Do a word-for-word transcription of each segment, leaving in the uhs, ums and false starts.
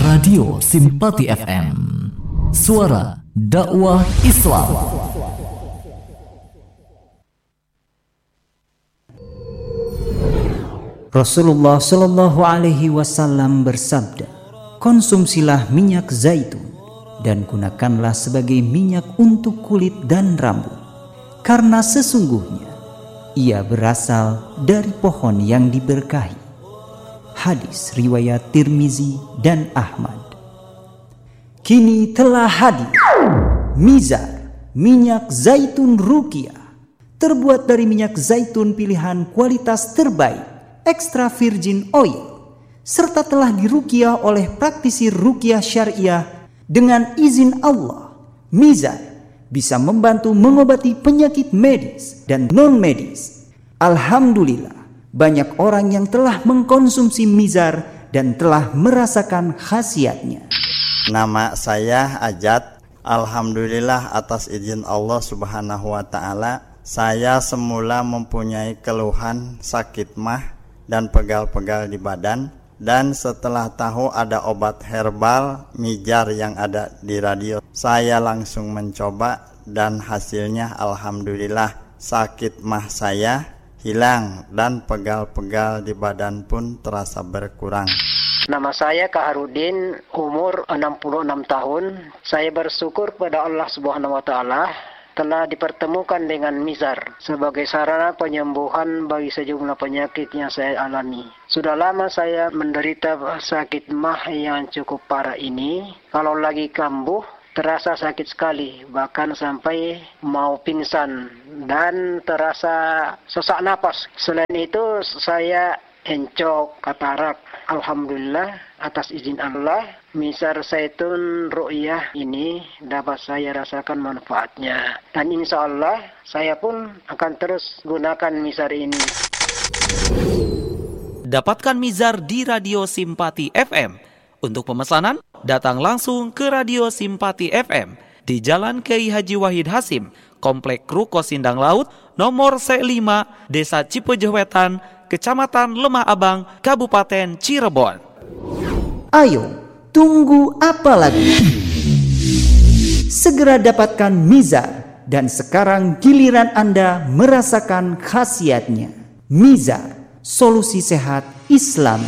Radio Simpati F M, suara dakwah Islam. Rasulullah Shallallahu Alaihi Wasallam bersabda, konsumsilah minyak zaitun dan gunakanlah sebagai minyak untuk kulit dan rambut, karena sesungguhnya ia berasal dari pohon yang diberkahi. Hadis riwayat Tirmizi dan Ahmad. Kini telah hadir Mizar, minyak zaitun Ruqyah, terbuat dari minyak zaitun pilihan kualitas terbaik, extra virgin oil, serta telah diruqyah oleh praktisi ruqyah syariah. Dengan izin Allah, Mizar bisa membantu mengobati penyakit medis dan non-medis. Alhamdulillah, banyak orang yang telah mengkonsumsi Mizar dan telah merasakan khasiatnya. Nama saya Ajat. Alhamdulillah atas izin Allah Subhanahu wa taala, saya semula mempunyai keluhan sakit mah dan pegal-pegal di badan, dan setelah tahu ada obat herbal Mizar yang ada di radio, saya langsung mencoba dan hasilnya alhamdulillah sakit mah saya hilang dan pegal-pegal di badan pun terasa berkurang. Nama saya Kak Harudin, umur enam puluh enam tahun. Saya bersyukur kepada Allah Subhanahu wa taala telah dipertemukan dengan Mizar sebagai sarana penyembuhan bagi sejumlah penyakit yang saya alami. Sudah lama saya menderita sakit mah yang cukup parah ini. Kalau lagi kambuh terasa sakit sekali, bahkan sampai mau pingsan dan terasa sesak napas. Selain itu saya encok, katarak. Alhamdulillah atas izin Allah, Mizar zaitun Ruqyah ini dapat saya rasakan manfaatnya. Dan insya Allah saya pun akan terus gunakan Mizar ini. Dapatkan Mizar di Radio Simpati F M. Untuk pemesanan, datang langsung ke Radio Simpati F M di Jalan Kiai Haji Wahid Hasim, Komplek Ruko Sindang Laut, nomor C lima, Desa Cipejeh Wetan, Kecamatan Lemah Abang, Kabupaten Cirebon. Ayo, tunggu apa lagi? Segera dapatkan Mizar dan sekarang giliran Anda merasakan khasiatnya. Mizar, solusi sehat Islam.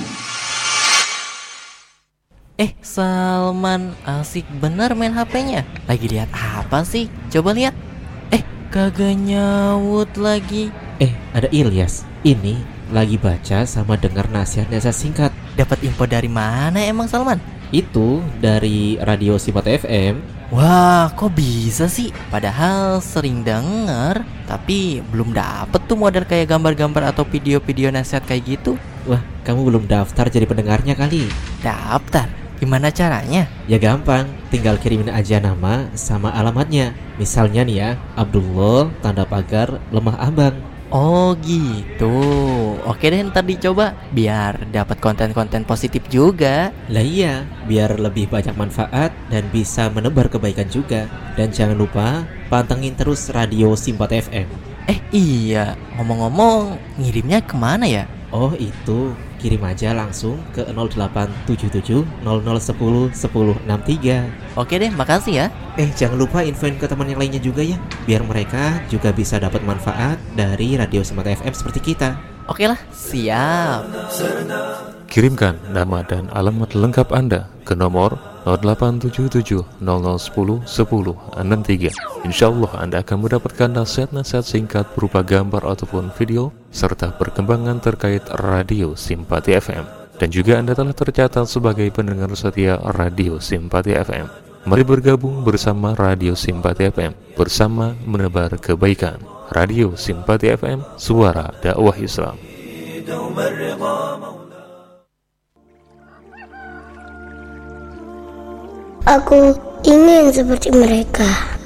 Eh, Salman, asik bener main H P-nya. Lagi lihat apa sih? Coba lihat. Eh, kagak nyaut lagi. Eh, ada Ilyas. Ini lagi baca sama dengar nasihat-nasihat singkat. Dapat info dari mana emang, Salman? Itu dari Radio Simpati F M. Wah, kok bisa sih? Padahal sering denger, tapi belum dapet tuh model kayak gambar-gambar atau video-video nasihat kayak gitu. Wah, kamu belum daftar jadi pendengarnya kali. Daftar? Gimana caranya? Ya gampang, tinggal kirimin aja nama sama alamatnya. Misalnya nih ya, Abdullah tanda pagar Lemah Abang. Oh gitu. Oke deh, ntar dicoba biar dapat konten-konten positif juga. Lah iya, biar lebih banyak manfaat dan bisa menebar kebaikan juga. Dan jangan lupa pantengin terus Radio Simpati F M. Eh iya, ngomong-ngomong ngirimnya kemana ya? Oh itu, kirim aja langsung ke nol delapan tujuh tujuh nol nol satu nol satu nol enam tiga. Oke deh, makasih ya. Eh jangan lupa infoin ke teman yang lainnya juga ya, biar mereka juga bisa dapat manfaat dari Radio Simpati F M seperti kita. Oke lah, siap. Kirimkan nama dan alamat lengkap Anda ke nomor nol delapan tujuh tujuh nol nol satu nol satu nol enam tiga. Insyaallah Anda akan mendapatkan nasihat-nasihat singkat berupa gambar ataupun video serta perkembangan terkait Radio Simpati F M. Dan juga Anda telah tercatat sebagai pendengar setia Radio Simpati F M. Mari bergabung bersama Radio Simpati F M, bersama menebar kebaikan. Radio Simpati F M, suara dakwah Islam. Aku ingin seperti mereka.